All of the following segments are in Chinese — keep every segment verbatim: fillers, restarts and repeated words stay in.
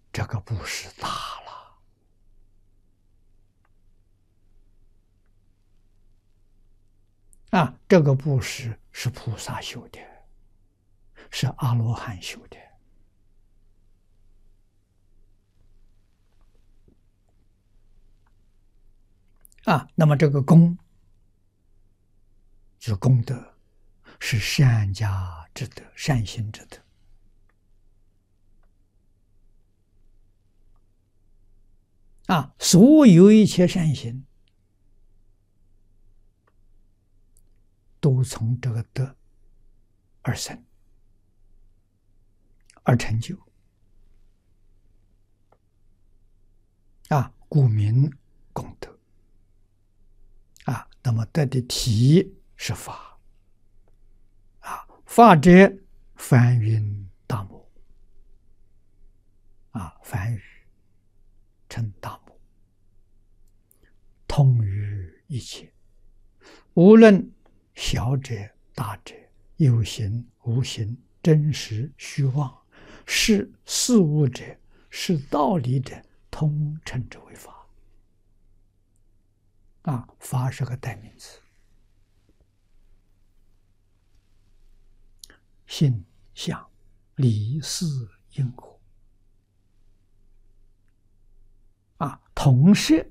这个布施大了啊！这个布施是菩萨修的，是阿罗汉修的啊。那么这个功就是功德，是善家之德，善心之德啊。所有一切善行都从这个德而生而成就啊，故名功德啊。那么德的体是法啊，法者梵云大母啊，梵语称大母，通于一切，无论小者大者，有形无形，真实虚妄，是事物者，是道理者，通称之为法啊。法是个代名词，性相理事因果啊，统摄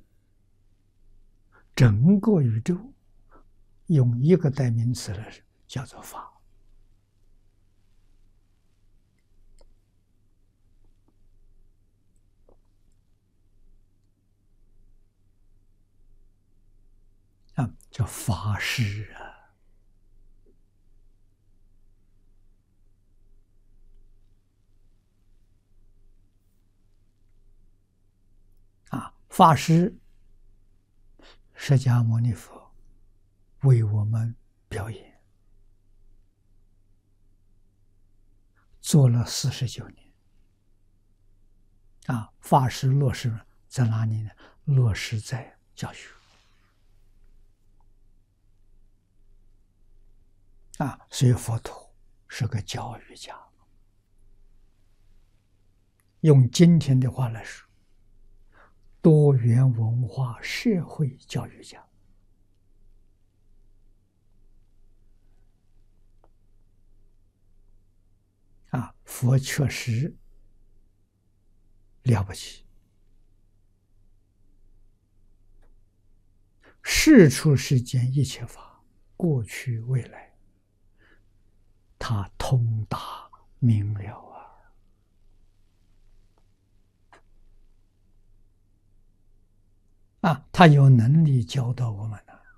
整个宇宙，用一个代名词来叫做法啊，叫法师啊。啊，法师，释迦牟尼佛为我们表演，做了四十九年。啊，法师落实在哪里呢？落实在教学。啊，所以佛陀是个教育家。用今天的话来说，多元文化社会教育家。啊，佛确实了不起，世出世间一切法，过去未来，他通达明了啊！啊，他有能力教导我们的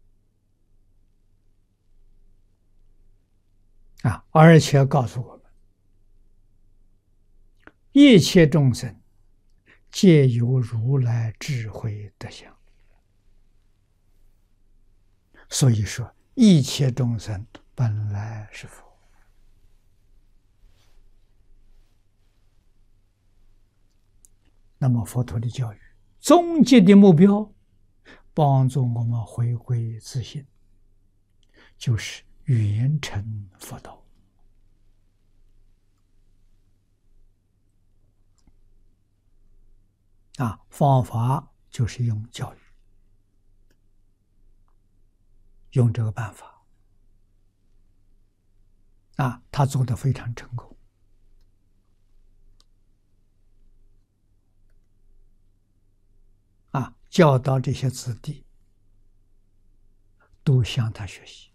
啊，而且告诉我们，一切众生皆有如来智慧德相。所以说，一切众生本来是佛。那么佛陀的教育终极的目标，帮助我们回归自信，就是圆成佛道啊。方法就是用教育，用这个办法啊，他做得非常成功啊，教导这些子弟都向他学习。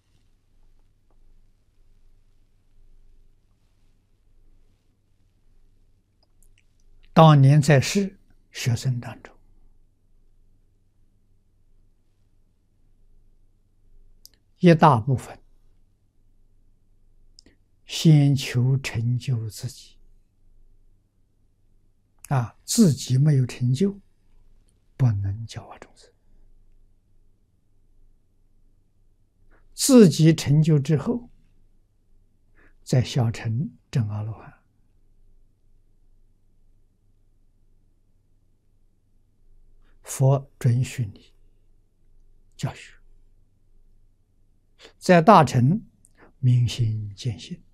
当年在世学生当中，一大部分先求成就自己啊，自己没有成就，不能教化众生。自己成就之后，再小乘证阿罗汉。佛准许你教学，在大乘明心见性。